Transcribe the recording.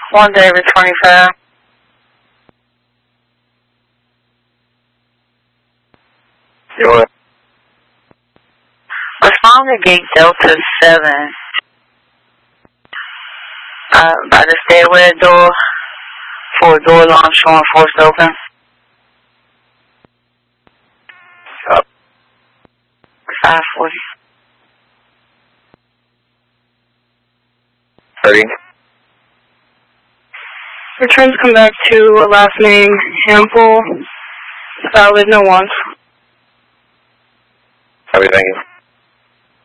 1 David 25. Go ahead. Respond to gate Delta 7. By the stairway door for a door alarm showing forced open. Up. 540. 30. Returns come back to last name Hample, valid, no wants. Copy, thank you.